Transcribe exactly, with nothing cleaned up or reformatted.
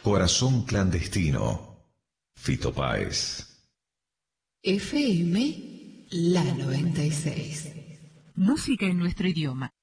Corazón clandestino. Fito Páez. F M La noventa y seis. Música en nuestro idioma.